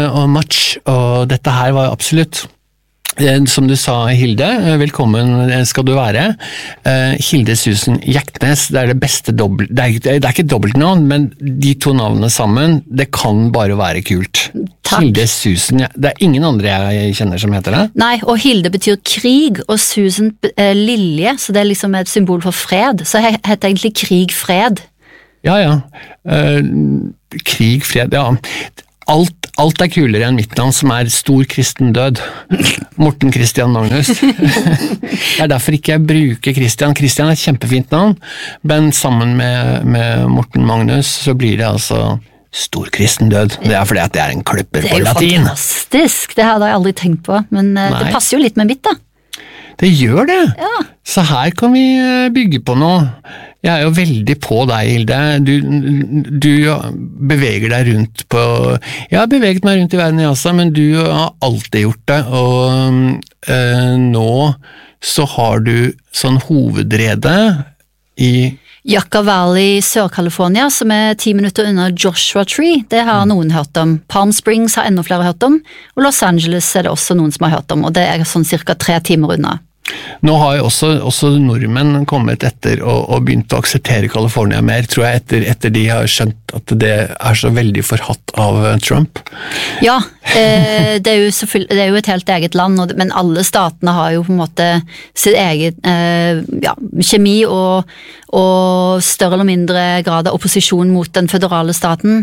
og much, og dette her var absolutt som du sa, Hilde, velkommen skal du være. Hilde Susan Hjertnes, det det beste dobbelt... Det er ikke dobbeltnavn, men de to navnene sammen, det kan bare være kult. Takk. Hilde Susan, det ingen andre jeg kjenner som heter det. Nei, og Hilde betyr krig, og Susan lilje, så det liksom et symbol for fred. Så jeg heter egentlig Krig Fred. Ja. Krig, fred, ja. Alt kulere enn mitt navn, som stor kristen død. Morten Christian Magnus. Det derfor ikke jeg bruker Christian. Christian et kjempefint navn, men sammen med Morten Magnus så blir det altså stor kristen død. Det fordi at det en kløpper på latin. Det jo fantastisk, det hadde jeg aldri tenkt på, men det passer jo litt med mitt da. Det gjør det. Ja. Så her kan vi bygge på noe. Jeg jo veldig på deg, Hilde. Du beveger deg rundt på... Jeg har beveget meg rundt i verden, også, men du har alltid gjort det, og nå så har du sånn hovedrede i... Yucca Valley, Sør-California, som 10 minutter under Joshua Tree, det har noen hørt om. Palm Springs har enda flere hørt om, og Los Angeles det også noen som har hørt om, og det sånn cirka 3 timer unna. Nå har jo også nordmenn kommet etter og begynt å akseptere California mer, tror jeg, etter de har skjønt at det så veldig forhatt av Trump. Ja, det jo et helt eget land, men alle statene har jo på en måte sitt eget kjemi og større eller mindre grad av opposisjon mot den føderale staten.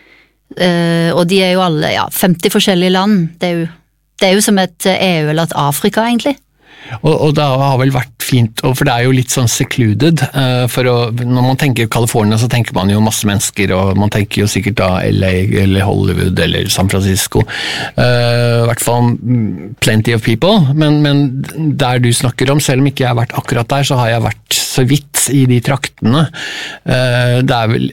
Og de jo alle 50 forskjellige land. Det jo som et EU eller et Afrika, egentlig. Og det har vel vært fint, for det jo litt sånn secluded, når man tenker California så tenker man jo masse mennesker, og man tenker jo sikkert da LA eller Hollywood eller San Francisco, i hvert fall plenty of people, men der du snakker om, selv om ikke jeg har vært akkurat der, så har jeg vært så vidt i de traktene. Det vel,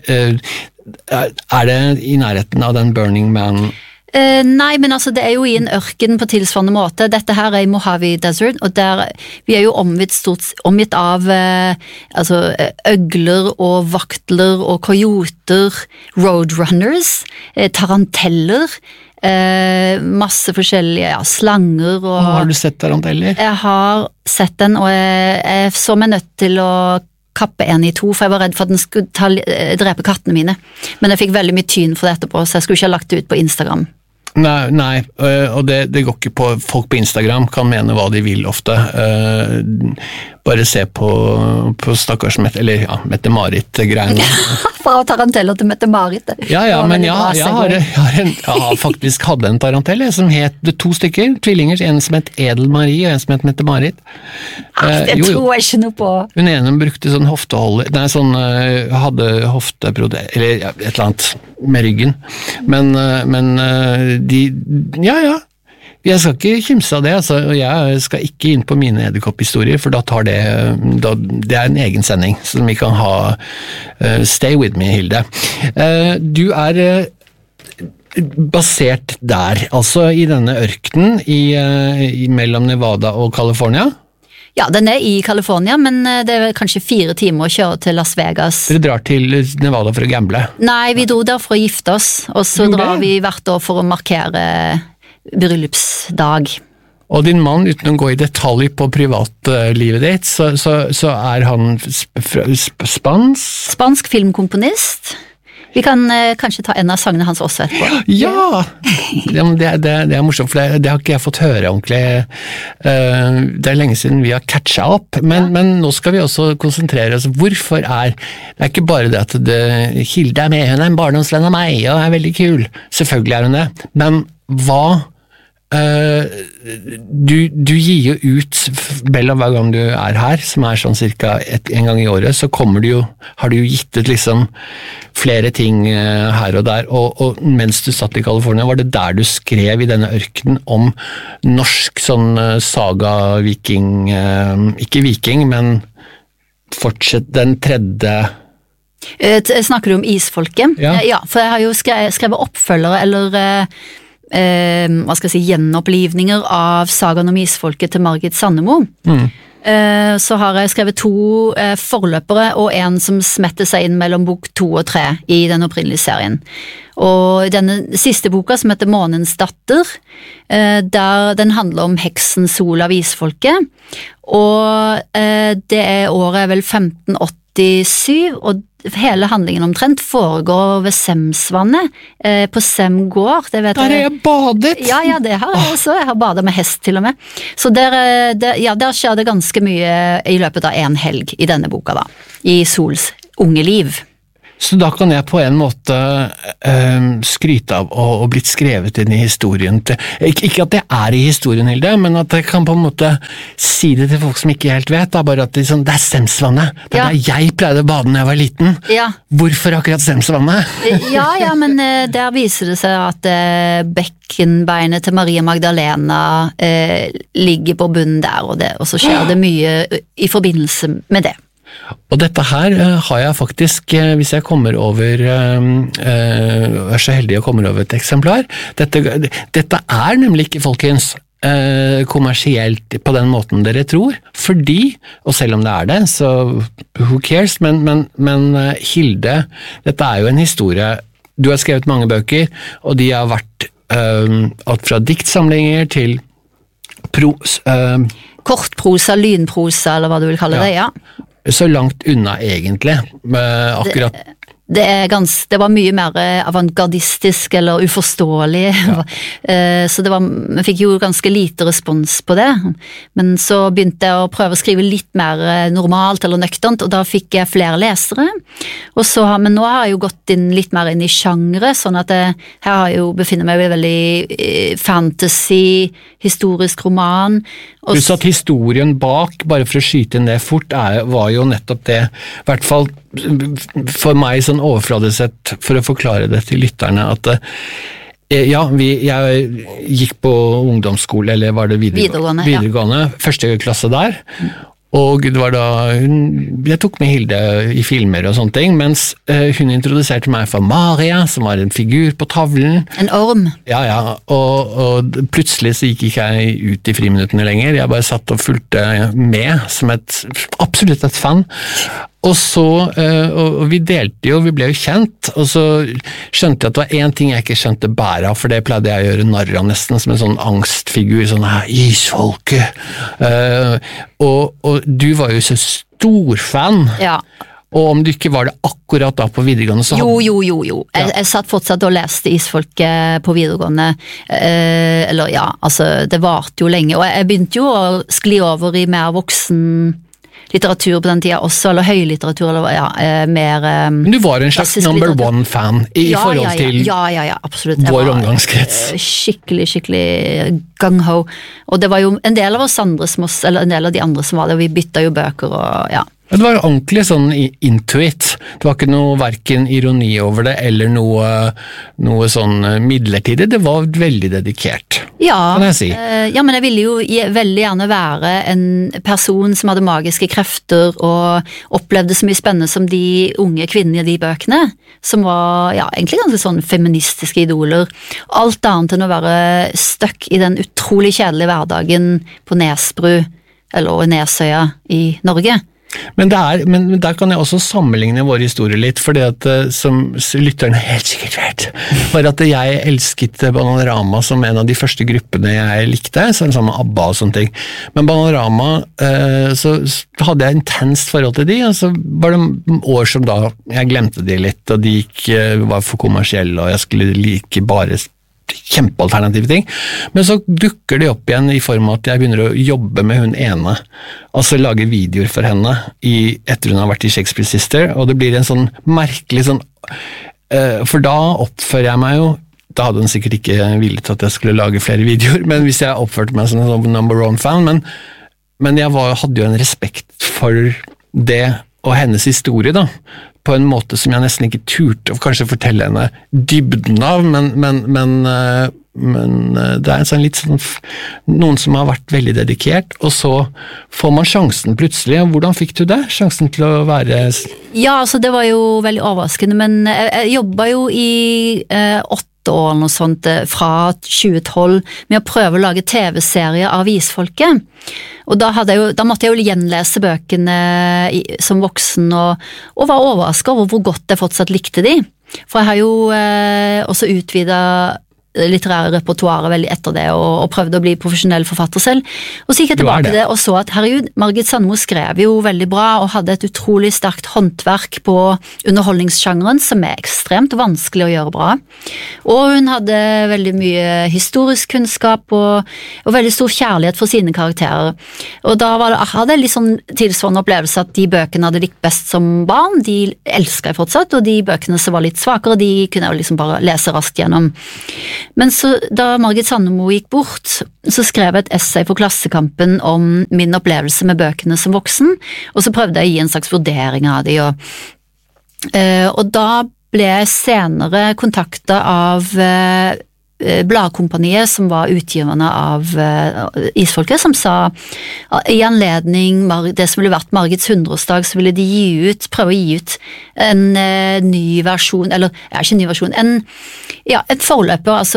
det i nærheten av den Burning Man? Nei, men altså det jo i en ørken på tilsvarende måte. Dette her i Mojave Desert, og vi jo omgitt av øgler og vaktler og kojoter, roadrunners, taranteller, masse forskjellige slanger. Har du sett taranteller? Jeg har sett den, og jeg så meg nødt til å kappe en i 2, for jeg var redd for at den skulle drepe kattene mine. Men jeg fikk veldig mye tyn for det etterpå, så jeg skulle ikke ha lagt det ut på Instagram. Nei, og det går ikke på, folk på Instagram kan mene hva de vil ofte, bare se på stakkars Mette-Marit-greiene. Fra taranteller til Mette-Marit. Ja, men jeg har faktisk hadde en tarantelle som het 2 stykker, tvillinger, en som het Edel-Marie og en som het Mette-Marit. Det tror jeg ikke noe på. Hun ene brukte sånn hofteholder, hadde hofteprodukter, eller et eller annet med ryggen, men jeg skal ikke kimse av det, altså, og jeg skal ikke inn på mine edderkopphistorier, for da tar det en egen sending, så vi kan ha Stay with me, Hilde. Du basert der, altså i denne ørkenen mellom Nevada og California? Ja, den i California, men det kanskje 4 timer å kjøre til Las Vegas. Dere drar til Nevada for å gamble? Nei, vi dro der for å gifte oss, og så drar vi hvert år for å markere bryllupsdag. Og din mann, uten å gå i detalj på privatlivet ditt, så han spansk filmkomponist. Vi kan kanskje ta en av sangene hans også etterpå. Ja! Det morsomt, for det har ikke jeg fått høre ordentlig. Det lenge siden vi har catchet opp, men nå skal vi også konsentrere oss. Hvorfor det ikke bare det at Hilde med, hun en barndomsvenn av meg, og veldig kul. Selvfølgelig hun det. Men hva du gir jo ut Bella hver gang du her, som sånn cirka en gang i året, så har du jo gitt ut liksom flere ting her og der, og mens du satt i California, var det der du skrev i denne ørkenen om norsk sånn saga-viking, ikke viking, men fortsett den tredje... Snakker du om isfolket? Ja, for jeg har jo skrevet oppfølgere, eller gjenopplivninger av sagaen om isfolket til Margit Sandemo. så har jeg skrevet 2 forløpere og en som smetter seg inn mellom bok 2 og 3 i den opprinnelige serien. Og denne siste boka som heter Månens datter, den handler om heksen Sol av isfolket, og det året vel 1587, og hele handlingen omtrent foregår ved Semsvannet, på Sem gård. Det vet Der har jeg badet! Ja, det har jeg også. Jeg har badet med hest til og med. Så der skjer det ganske mye i løpet av en helg i denne boka da, i Sols unge liv. Så da kan jeg på en måte skryte av å blitt skrevet inn i historien. Ikke at det i historien, Hilde, men at jeg kan på en måte si det til folk som ikke helt vet. Da, bare at det er Semsvannet. Det der jeg pleide å bade når jeg var liten. Ja. Hvorfor akkurat Semsvannet? Ja, men der viser det seg at bekkenbeinet til Maria Magdalena ligger på bunnen der, og så skjer det mye i forbindelse med det. Og dette her har jeg faktisk, hvis jeg kommer over, så heldig å komme over et eksemplar. Dette nemlig ikke, folkens, kommersielt på den måten dere tror, fordi, og selv om det det, så who cares, men Hilde, dette jo en historie. Du har skrevet mange bøker, og de har vært alt fra diktsamlinger til kortprosa, lynprosa, eller hva du vil kalle det, ja. Så langt unna egentlig, akkurat. Det var mye mer avantgardistisk eller uforståelig, så vi fikk jo ganske lite respons på det, men så begynte jeg å prøve å skrive litt mer normalt eller nøkternt, og da fikk jeg flere lesere, men nå har jeg jo gått litt mer inn i genre, sånn at her har jeg jo befinner meg veldig fantasy, historisk roman. Pluss at historien bak, bare for å skyte inn det fort, var jo nettopp det, i hvert fall for meg sånn overfladesett, for å forklare det til lytterne, at jeg gikk på ungdomsskole, eller var det videregående, første klasse der, og det var da jeg tok med Hilde i filmer og sånne ting, mens hun introduserte meg for Maria, som var en figur på tavlen. En orm. Ja, og plutselig så gikk ikke jeg ut i friminuttene lenger, jeg bare satt og fulgte med, som absolutt et fan. Og så, og vi delte jo, vi ble jo kjent, og så skjønte jeg at det var en ting jeg ikke skjønte bære av, for det pleide jeg å gjøre narr av nesten, som en sånn angstfigur, sånn her, isfolket. Og du var jo så stor fan. Ja. Og om du ikke var det akkurat da på videregående, så Jo. Jeg satt fortsatt og leste Isfolket på videregående, eller ja, altså, det varte jo lenge, og jeg begynte jo å skli over i mer voksen litteratur på den tida også, eller høylitteratur, eller mer Men du var en slags number one-fan i forhold til absolutt. Vår omgangskrets. Skikkelig gung-ho, og det var jo en del av oss andre eller en del av de andre som var det, og vi bytta jo bøker og ja. Det var ordentlig sånn intuit. Det var ikke noe hverken ironi over det, eller noe sånn midlertidig. Det var veldig dedikert, kan jeg si. Ja, men jeg ville jo veldig gjerne være en person som hadde magiske krefter, og opplevde så mye spennende som de unge kvinnene i de bøkene, som var egentlig ganske sånn feministiske idoler. Alt annet enn å være stuck i den utrolig kjedelige hverdagen på Nesbru, eller Nesøya i Norge. Men der kan jeg også sammenligne våre historier litt, fordi at, som lytterne helt sikkert vet, var at jeg elsket Bananarama som en av de første gruppene jeg likte, sammen med ABBA og sånne ting. Men Bananarama, så hadde jeg intenst forhold til de, og så var det år som da jeg glemte de litt, og de var for kommersielle, og jeg skulle like bare kjempealternative ting, men så dukker de opp igjen i form av at jeg begynner å jobbe med hun ene, altså lage videoer for henne etter hun har vært i Shakespeare Sister, og det blir en sånn merkelig sånn, for da oppfører jeg meg jo, da hadde hun sikkert ikke villet at jeg skulle lage flere videoer, men hvis jeg oppførte meg som en number one fan, men jeg hadde jo en respekt for det og hennes historie da, på en måte som jeg nesten ikke turte å kanskje fortelle henne dybden av, men det en sånn litt sånn, noen som har vært veldig dedikert, og så får man sjansen plutselig. Hvordan fikk du det? Sjansen til å være... Ja, altså det var jo veldig overraskende, men jeg jobbet jo i år eller noe sånt fra 2012 med å prøve å lage TV-serier av Isfolket. Og da måtte jeg jo gjenlese bøkene som voksen og var overrasket over hvor godt jeg fortsatt likte de. For jeg har jo også utvidet litterære repertoaret veldig etter det, og prøvde å bli profesjonell forfatter selv. Og så gikk jeg tilbake til det og så at herregud, Margit Sandemo skrev jo veldig bra og hadde et utrolig sterkt håndverk på underholdningssjangeren som ekstremt vanskelig å gjøre bra. Og hun hadde veldig mye historisk kunnskap og veldig stor kjærlighet for sine karakterer. Og da hadde jeg litt sånn tilsvarende opplevelse at de bøkene hadde likt best som barn, de elsket jeg fortsatt, og de bøkene som var litt svakere, de kunne jeg liksom bare lese raskt gjennom. Men så, da Margit Sandemo gikk bort, så skrev jeg et essay for Klassekampen om min opplevelse med bøkene som voksen, og så prøvde jeg å gi en slags vurdering av de, og da ble jeg senere kontaktet av Bladkompaniet som var utgiverne av Isfolket, som sa i anledning det som ville vært Margits 100-årsdag, så ville de prøve å gi ut en ny versjon, eller ikke en ny versjon, et forløper, altså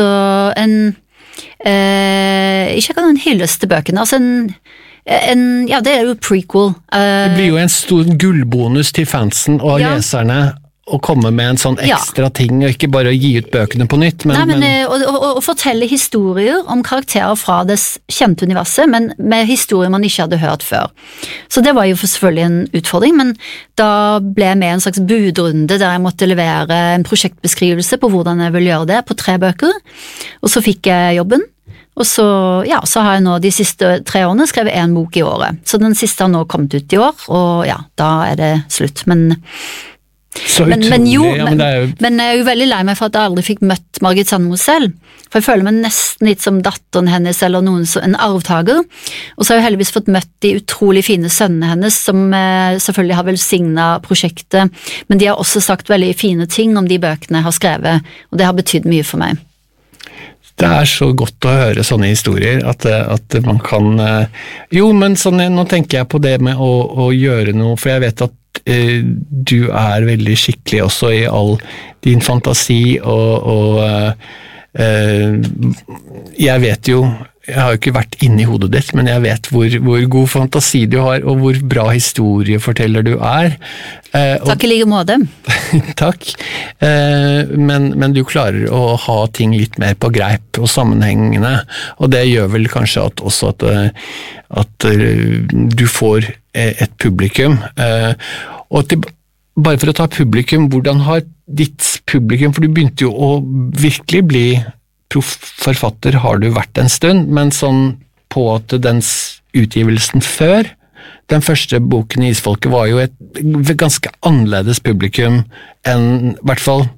ikke akkurat en hyllest til bøkene, altså det er jo prequel. Det blir jo en stor gullbonus til fansen og leserne å komme med en sånn ekstra ting, og ikke bare å gi ut bøkene på nytt. Og fortelle historier om karakterer fra det kjente universet, men med historier man ikke hadde hørt før. Så det var jo selvfølgelig en utfordring, men da ble jeg med en slags budrunde der jeg måtte levere en prosjektbeskrivelse på hvordan jeg ville gjøre det på 3 bøker, og så fikk jeg jobben. Og så har jeg nå de siste 3 årene skrevet 1 bok i året. Så den siste har nå kommet ut i år, og da er det slutt. Men jeg er jo veldig lei meg for at jeg aldri fikk møtt Margit Sandemo selv, for jeg føler meg nesten litt som datteren hennes eller en arvtager, og så har jeg heldigvis fått møtt de utrolig fine sønnene hennes som selvfølgelig har velsignet prosjektet, men de har også sagt veldig fine ting om de bøkene jeg har skrevet, og det har betydd mye for meg. Det er så godt å høre sånne historier, at man kan nå tenker jeg på det med å gjøre noe, for jeg vet at du er veldig skikkelig også i all din fantasi, og jeg vet jo, jeg har jo ikke vært inne i hodet ditt, men jeg vet hvor god fantasi du har, og hvor bra historieforteller du er. Takk i like måte. Takk, men du klarer å ha ting litt mer på greip og sammenhengende, og det gjør vel kanskje at du får et publikum. Og bare for å ta publikum, hvordan har ditt publikum, for du begynte jo å virkelig bli forfatter, har du vært en stund, men sånn på at dens utgivelsen før, den første boken i Isfolket var jo et ganske annerledes publikum enn, i hvert fall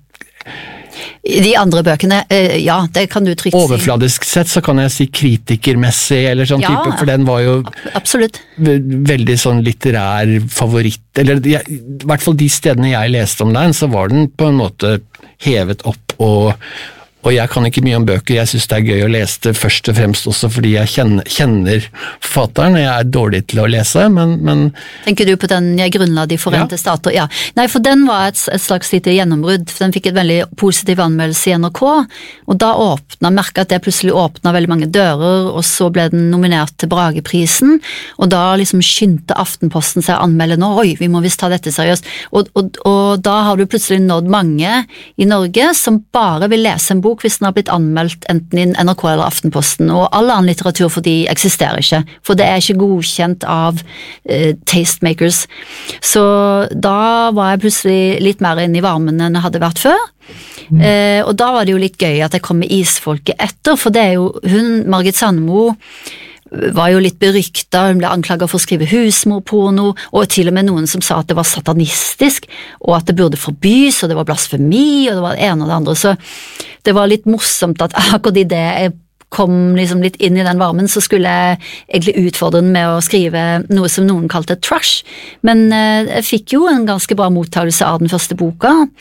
de andre bøkene, det kan du trygt si. Overfladisk sett så kan jeg si kritikermessig, eller sånn type, for den var jo absolutt veldig sånn litterær favoritt, eller i hvert fall de stedene jeg leste om den, så var den på en måte hevet opp, og jeg kan ikke mye om bøker, jeg synes det er gøy å lese det først og fremst også fordi jeg kjenner forfatteren, jeg er dårlig til å lese, men Tenker du på den jeg grunnla De forente stater? Ja. Nei, for den var et slags lite gjennombrudd, for den fikk et veldig positiv anmeldelse i NRK, og da merket at det plutselig åpnet veldig mange dører, og så ble den nominert til Brageprisen, og da liksom skyndte Aftenposten seg å anmelde nå, vi må visst ta dette seriøst, og da har du plutselig nådd mange i Norge som bare vil lese en bok hvis den har blitt anmeldt enten i NRK eller Aftenposten, og all annen litteratur for de eksisterer ikke, for det er ikke godkjent av tastemakers. Så da var jeg plutselig litt mer inne i varmen enn jeg hadde vært før, og da var det jo litt gøy at jeg kom med Isfolket etter, for det er jo Margit Sandemo var jo litt beryktet, hun ble anklaget for å skrive husmorporno, og til og med noen som sa at det var satanistisk, og at det burde forbys, og det var blasfemi, og det var det ene og det andre, så det var litt morsomt at akkurat i det jeg kom liksom litt inn i den varmen, så skulle jeg egentlig utfordre den med å skrive noe som noen kalte trash, men jeg fikk jo en ganske bra mottagelse av den første boka,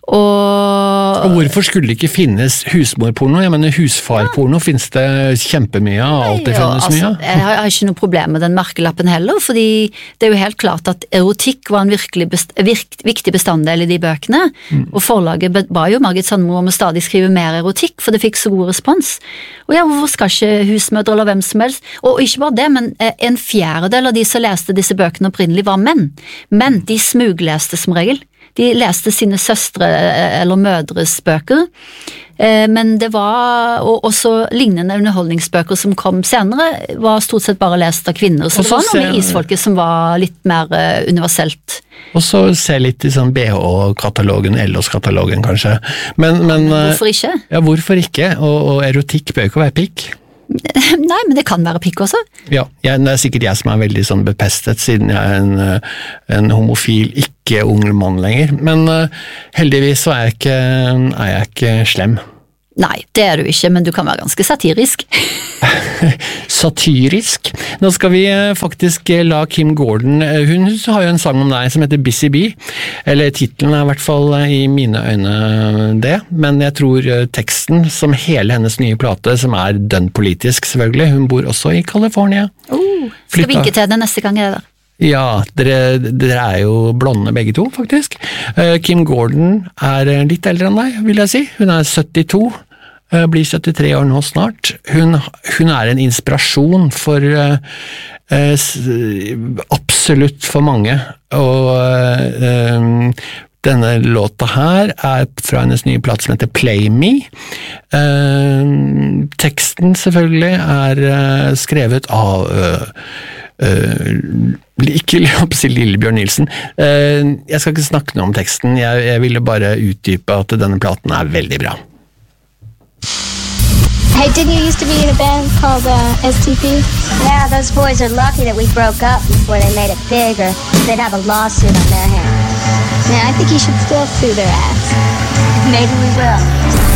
Og hvorfor skulle det ikke finnes husmorporno? Jeg mener husfarporno finnes det kjempemye av, alltid finnes mye. Jeg har ikke noe problem med den merkelappen heller, fordi det er jo helt klart at erotikk var en virkelig viktig bestanddel i de bøkene, og forlaget ba jo Margit Sandmo om å stadig skrive mer erotikk, for det fikk så god respons. Og ja, hvorfor skal ikke husmødre eller hvem som helst? Og ikke bare det, men en fjerdedel av de som leste disse bøkene opprinnelig var menn. Men de smugleste som regel. De leste sine søstre eller mødres bøker, men det var også lignende underholdningsbøker som kom senere, var stort sett bare lest av kvinner, så det var noe med isfolket som var litt mer universelt. Og så se litt i sånn BH-katalogen, LOs-katalogen kanskje. Men hvorfor ikke? Ja, hvorfor ikke? Og erotikk bør ikke være pikk. Nei, men det kan være pikk også. Ja, det er sikkert jeg som er veldig sånn bepestet, siden jeg er en homofil, ikke ung mann lenger. Men heldigvis så er jeg ikke slem. Nei, det er du ikke, men du kan være ganske satirisk. Satyrisk? Nå skal vi faktisk la Kim Gordon, hun har jo en sang om deg som heter Busy Bee, eller titelen er i hvert fall i mine øyne det, men jeg tror teksten, som hele hennes nye plate, som er dønn politisk selvfølgelig, hun bor også i California. Skal vinke til henne neste gang jeg er der. Ja, dere er jo blonde begge to, faktisk. Kim Gordon er litt eldre enn deg, vil jeg si. Hun er 72, blir 73 år nå snart. Hun er en inspirasjon for absolutt for mange, og denne låta her er fra hennes nye plate som heter Play Me. Teksten selvfølgelig er skrevet av ikke Lillebjørn Nilsen. Jeg skal ikke snakke noe om teksten, jeg ville bare utdype at denne platen er veldig bra. Hey, didn't you used to be in a band called STP? Yeah, those boys are lucky that we broke up before they made it big, or they'd have a lawsuit on their hands. Yeah, I think you should still sue their ass. Maybe we will.